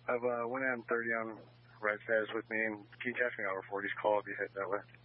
I've went on 30 on right status with me, and can you catch me over 40's call if you hit that way?